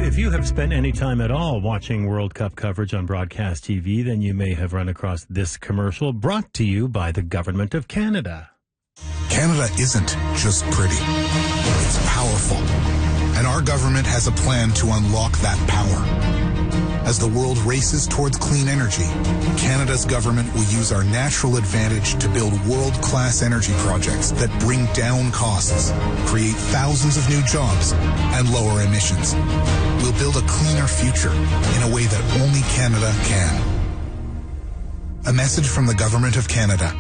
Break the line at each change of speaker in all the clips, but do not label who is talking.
If you have spent any time at all watching World Cup coverage on broadcast TV, then you may have run across this commercial brought to you by the Government of Canada.
Canada isn't just pretty. It's powerful. And our government has a plan to unlock that power. As the world races towards clean energy, Canada's government will use our natural advantage to build world-class energy projects that bring down costs, create thousands of new jobs, and lower emissions. We'll build a cleaner future in a way that only Canada can. A message from the Government of Canada.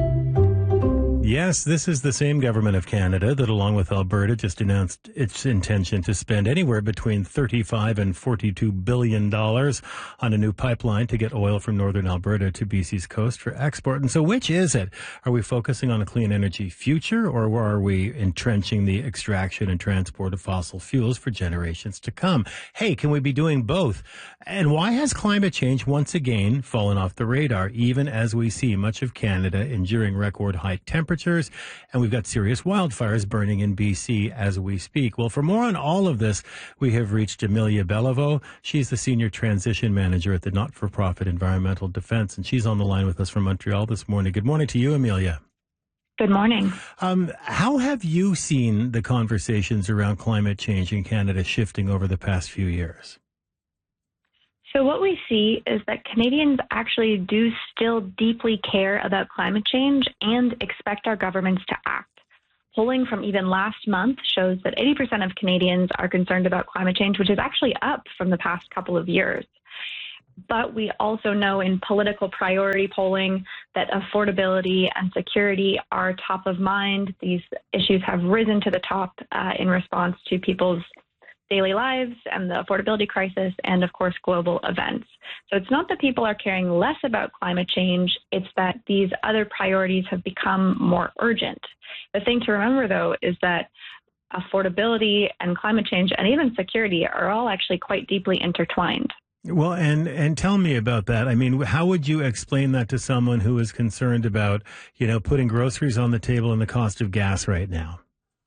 Yes, this is the same Government of Canada that, along with Alberta, just announced its intention to spend anywhere between $35 and $42 billion on a new pipeline to get oil from northern Alberta to BC's coast for export. And so which is it? Are we focusing on a clean energy future, or are we entrenching the extraction and transport of fossil fuels for generations to come? Hey, can we be doing both? And why has climate change once again fallen off the radar, even as we see much of Canada enduring record high temperatures? And we've got serious wildfires burning in BC as we speak. Well, for more on all of this, we have reached Amelia Beliveau. She's the Senior Transition Manager at the Not-for-Profit Environmental Defense, and she's on the line with us from Montreal this morning. Good morning to you, Amelia.
Good morning.
How have you seen the conversations around climate change in Canada shifting over the past few years?
So what we see is that Canadians actually do still deeply care about climate change and expect our governments to act. Polling from even last month shows that 80% of Canadians are concerned about climate change, which is actually up from the past couple of years. But we also know in political priority polling that affordability and security are top of mind. These issues have risen to the top in response to people's daily lives and the affordability crisis and, of course, global events. So it's not that people are caring less about climate change, it's that these other priorities have become more urgent. The thing to remember, though, is that affordability and climate change and even security are all actually quite deeply intertwined.
Well, and tell me about that. I mean, how would you explain that to someone who is concerned about, putting groceries on the table and the cost of gas right now?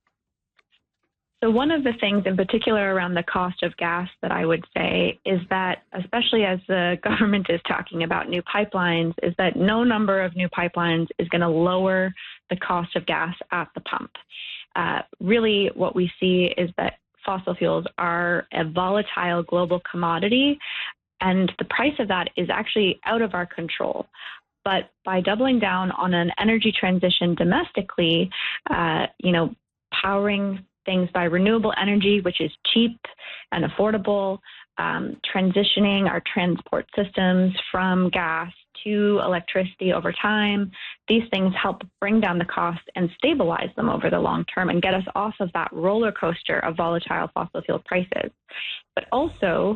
So one of the things in particular around the cost of gas that I would say is that, especially as the government is talking about new pipelines, is that no number of new pipelines is going to lower the cost of gas at the pump. Really, what we see is that fossil fuels are a volatile global commodity, and the price of that is actually out of our control. But by doubling down on an energy transition domestically, powering things by renewable energy, which is cheap and affordable, transitioning our transport systems from gas to electricity over time. These things help bring down the cost and stabilize them over the long term and get us off of that roller coaster of volatile fossil fuel prices. But also,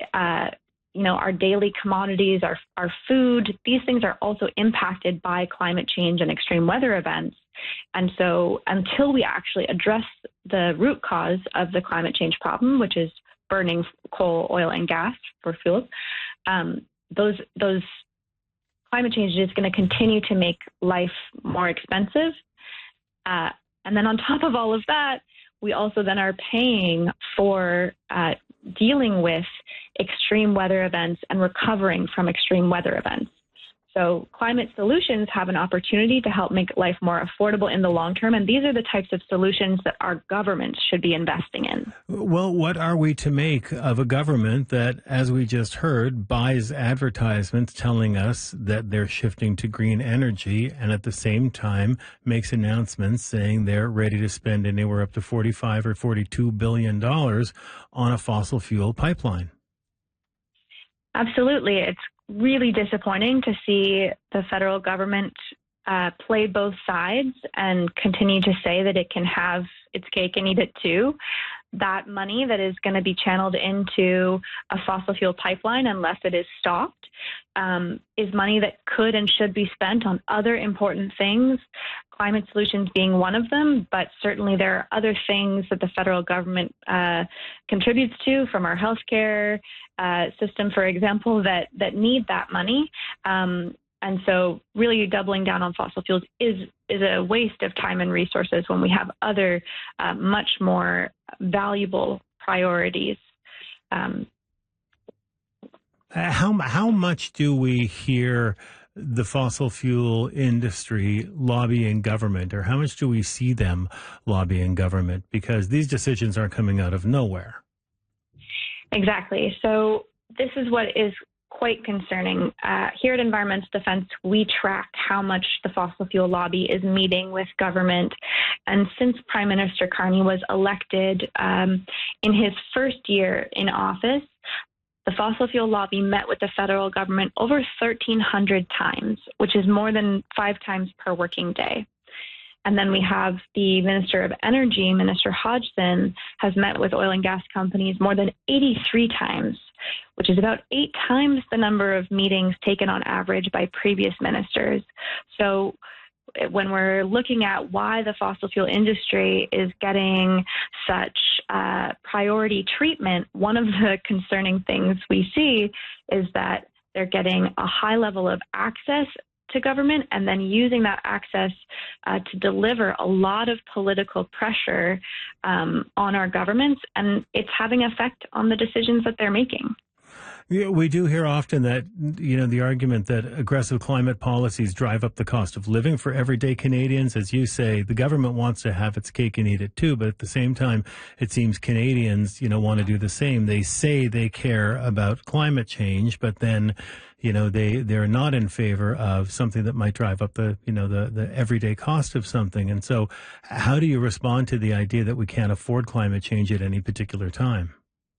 our daily commodities, our food, these things are also impacted by climate change and extreme weather events. And so until we actually address the root cause of the climate change problem, which is burning coal, oil, and gas for fuels, those climate change is going to continue to make life more expensive. And then on top of all of that, we also then are paying for dealing with extreme weather events and recovering from extreme weather events. So climate solutions have an opportunity to help make life more affordable in the long term, and these are the types of solutions that our governments should be investing in.
Well, what are we to make of a government that, as we just heard, buys advertisements telling us that they're shifting to green energy and at the same time makes announcements saying they're ready to spend anywhere up to $45 or $42 billion on a fossil fuel pipeline?
Absolutely. It's really disappointing to see the federal government play both sides and continue to say that it can have its cake and eat it too. That money that is going to be channeled into a fossil fuel pipeline, unless it is stopped, is money that could and should be spent on other important things, climate solutions being one of them, but certainly there are other things that the federal government contributes to, from our healthcare system, for example, that need that money. And so really doubling down on fossil fuels is a waste of time and resources when we have other much more valuable priorities.
How much do we hear the fossil fuel industry lobbying government, or how much do we see them lobbying government? Because these decisions aren't coming out of nowhere.
Exactly. So this is what is quite concerning. Here at Environmental Defense, we track how much the fossil fuel lobby is meeting with government. And since Prime Minister Carney was elected in his first year in office, the fossil fuel lobby met with the federal government over 1,300 times, which is more than 5 times per working day. And then we have the Minister of Energy, Minister Hodgson, has met with oil and gas companies more than 83 times, which is about 8 times the number of meetings taken on average by previous ministers. So when we're looking at why the fossil fuel industry is getting such priority treatment, one of the concerning things we see is that they're getting a high level of access to government and then using that access to deliver a lot of political pressure on our governments, and it's having effect on the decisions that they're making.
Yeah, we do hear often that, the argument that aggressive climate policies drive up the cost of living for everyday Canadians. As you say, the government wants to have its cake and eat it too, but at the same time, it seems Canadians, want to do the same. They say they care about climate change, but then, they're not in favor of something that might drive up the everyday cost of something. And so how do you respond to the idea that we can't afford climate change at any particular time?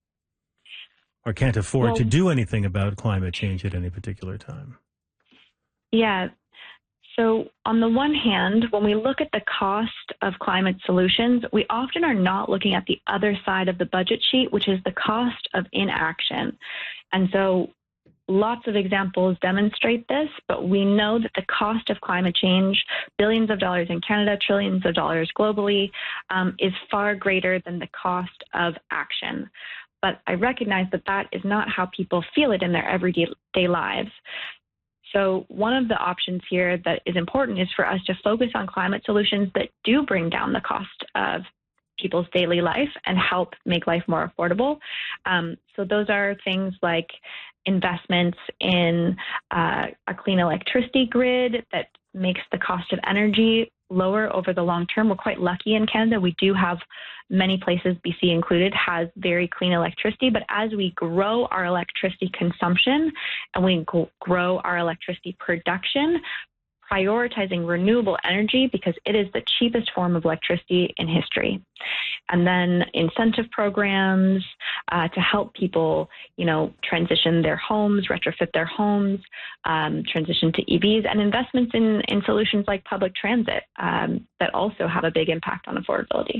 Or can't afford to do anything about climate change at any particular time?
Yeah. So on the one hand, when we look at the cost of climate solutions, we often are not looking at the other side of the budget sheet, which is the cost of inaction. And so lots of examples demonstrate this, but we know that the cost of climate change, billions of dollars in Canada, trillions of dollars globally, is far greater than the cost of action. But I recognize that that is not how people feel it in their everyday lives. So one of the options here that is important is for us to focus on climate solutions that do bring down the cost of people's daily life and help make life more affordable. So those are things like investments in a clean electricity grid that makes the cost of energy lower over the long term. We're quite lucky in Canada. We do have many places, BC included, has very clean electricity. But as we grow our electricity consumption and we grow our electricity production, prioritizing renewable energy because it is the cheapest form of electricity in history. And then incentive programs to help people, transition their homes, retrofit their homes, transition to EVs, and investments in solutions like public transit that also have a big impact on affordability.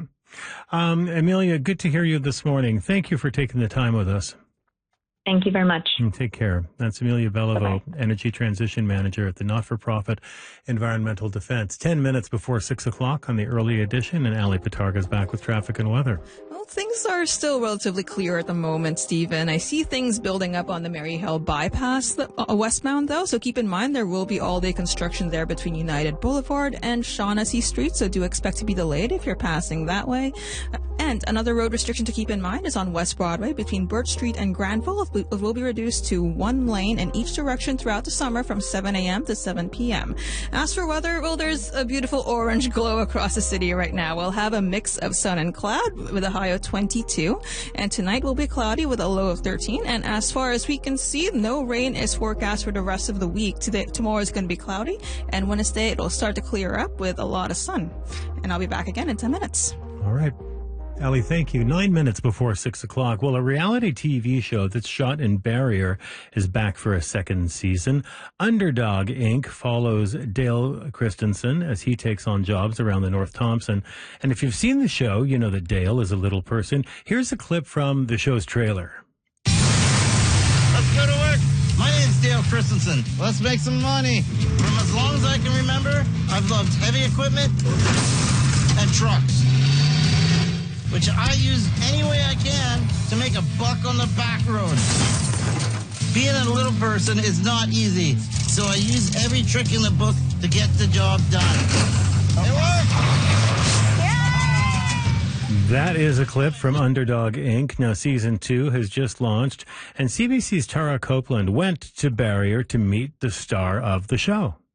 Amelia, good to hear you this morning. Thank you for taking the time with us.
Thank you very much.
Take care. That's Amelia Beliveau,
Bye-bye.
Energy Transition Manager at the not-for-profit Environmental Defense. 10 minutes before 6 o'clock on the early edition, and Ali Patarga's back with traffic and weather.
Well, things are still relatively clear at the moment, Stephen. I see things building up on the Maryhill bypass westbound, though, so keep in mind there will be all-day construction there between United Boulevard and Shaughnessy Street, so do expect to be delayed if you're passing that way. And another road restriction to keep in mind is on West Broadway between Birch Street and Granville. It will be reduced to 1 lane in each direction throughout the summer from 7 a.m. to 7 p.m. As for weather, well, there's a beautiful orange glow across the city right now. We'll have a mix of sun and cloud with a high of 22. And tonight will be cloudy with a low of 13. And as far as we can see, no rain is forecast for the rest of the week. Tomorrow is going to be cloudy. And Wednesday, it will start to clear up with a lot of sun. And I'll be back again in 10 minutes.
All right. Ali, thank you. 9 minutes before 6 o'clock. Well, a reality TV show that's shot in Barrier is back for a second season. Underdog Inc. follows Dale Christensen as he takes on jobs around the North Thompson. And if you've seen the show, you know that Dale is a little person. Here's a clip from the show's trailer.
Let's go to work. My name's Dale Christensen. Let's make some money. From as long as I can remember, I've loved heavy equipment and trucks, which I use any way I can to make a buck on the back road. Being a little person is not easy, so I use every trick in the book to get the job done. It worked! Yeah!
That is a clip from Underdog Inc. Now, season 2 has just launched, and CBC's Tara Copeland went to Barrier to meet the star of the show.